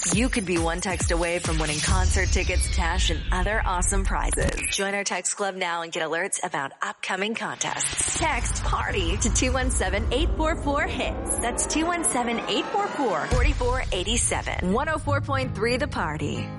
You could be one text away from winning concert tickets, cash, and other awesome prizes. Join our text club now and get alerts about upcoming contests. Text PARTY to 217-844-HITS. That's 217-844-4487. 104.3 The Party.